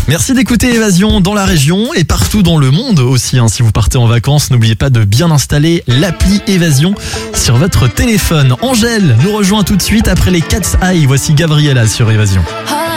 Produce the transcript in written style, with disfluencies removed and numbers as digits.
Merci d'écouter Évasion dans la région et partout dans le monde aussi. Si vous partez en vacances, n'oubliez pas de bien installer l'appli Évasion sur votre téléphone. Angèle nous rejoint tout de suite après les Cat's Eye. Voici Gabriella sur Évasion.